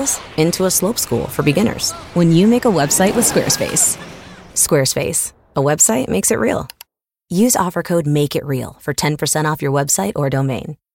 into a slope school for beginners when you make a website with Squarespace. Squarespace, a website makes it real. Use offer code MAKEITREAL for 10% off your website or domain.